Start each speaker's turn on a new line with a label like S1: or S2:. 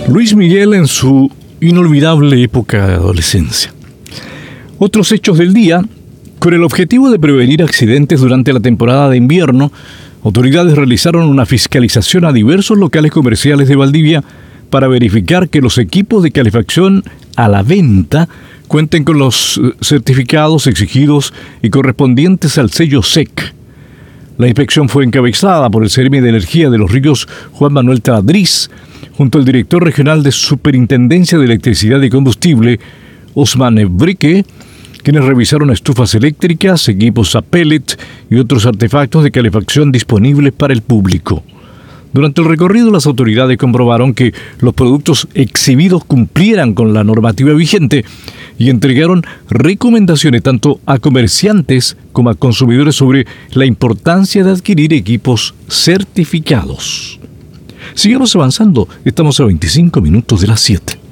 S1: Luis Miguel en su inolvidable época de adolescencia. Otros hechos del día. Con el objetivo de prevenir accidentes durante la temporada de invierno, autoridades realizaron una fiscalización a diversos locales comerciales de Valdivia para verificar que los equipos de calefacción a la venta cuenten con los certificados exigidos y correspondientes al sello SEC. La inspección fue encabezada por el Seremi de Energía de los Ríos, Juan Manuel Tadriz, junto al director regional de Superintendencia de Electricidad y Combustible, Osman Ebrique, quienes revisaron estufas eléctricas, equipos a pellet y otros artefactos de calefacción disponibles para el público. Durante el recorrido, las autoridades comprobaron que los productos exhibidos cumplieran con la normativa vigente y entregaron recomendaciones tanto a comerciantes como a consumidores sobre la importancia de adquirir equipos certificados. Sigamos avanzando, estamos a 25 minutos de las 7.